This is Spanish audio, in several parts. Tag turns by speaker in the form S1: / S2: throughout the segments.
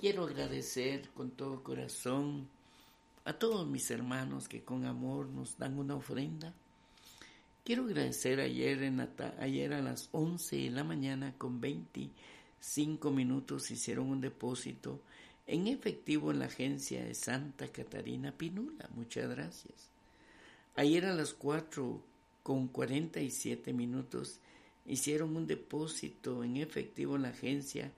S1: quiero agradecer con todo corazón a todos mis hermanos que con amor nos dan una ofrenda. Quiero agradecer ayer a las 11 de la mañana con 25 minutos hicieron un depósito en efectivo en la agencia de Santa Catarina Pinula. Muchas gracias. Ayer a las 4 con 47 minutos hicieron un depósito en efectivo en la agencia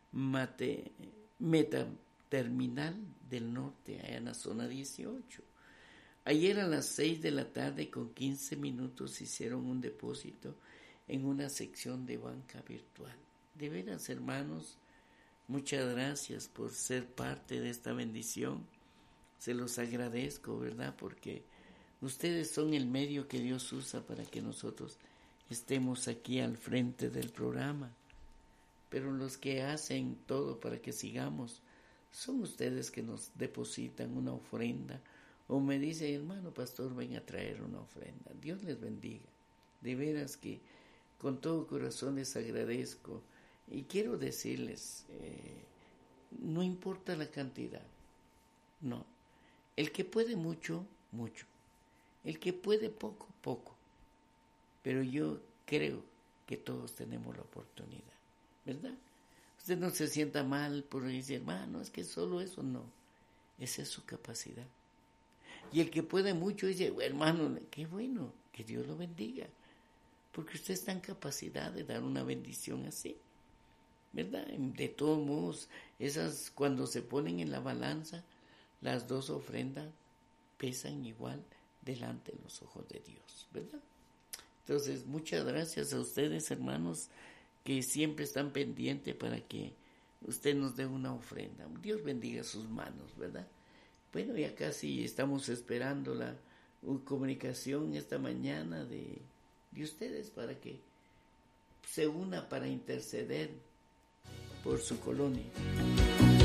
S1: Meta Terminal del Norte, allá en la zona 18. Ayer a las 6 de la tarde con 15 minutos hicieron un depósito en una sección de banca virtual. De veras, hermanos, muchas gracias por ser parte de esta bendición. Se los agradezco, ¿verdad? Porque ustedes son el medio que Dios usa para que nosotros estemos aquí al frente del programa. Pero los que hacen todo para que sigamos son ustedes que nos depositan una ofrenda o me dicen, hermano pastor, ven a traer una ofrenda. Dios les bendiga. De veras que con todo corazón les agradezco. Y quiero decirles, no importa la cantidad. No. El que puede mucho, mucho. El que puede poco, poco. Pero yo creo que todos tenemos la oportunidad, ¿verdad? Usted no se sienta mal por decir, hermano, es que solo eso, no. Esa es su capacidad. Y el que puede mucho dice, hermano, qué bueno, que Dios lo bendiga. Porque usted está en capacidad de dar una bendición así, ¿verdad? De todos modos, esas cuando se ponen en la balanza, las dos ofrendas pesan igual delante de los ojos de Dios, ¿verdad? Entonces, muchas gracias a ustedes, hermanos, que siempre están pendientes para que usted nos dé una ofrenda. Dios bendiga sus manos, ¿verdad? Bueno, ya casi estamos esperando la comunicación esta mañana de ustedes para que se una para interceder por su colonia.